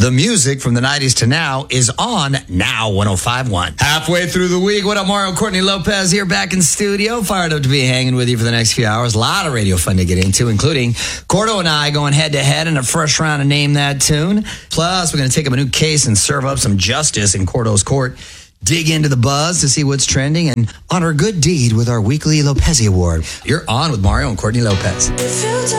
The music from the 90s to now is on Now 105.1. Halfway through the week. What up, Mario? Courtney Lopez here back in studio. Fired up to be hanging with you for the next few hours. A lot of radio fun to get into, including Cordo and I going head-to-head in a fresh round of Name That Tune. Plus, we're going to take up a new case and serve up some justice in Cordo's court. Dig into the buzz to see what's trending and honor good deed with our weekly Lopez Award. You're on with Mario and Courtney Lopez.